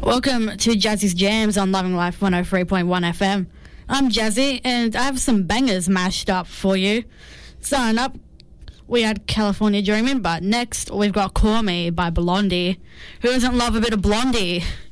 Welcome to Jazzy's Jams on Loving Life 103.1 FM. I'm Jazzy, and I have some bangers mashed up for you. Starting up, we had California Dreamin', but next we've got Call Me by Blondie. Who doesn't love a bit of Blondie?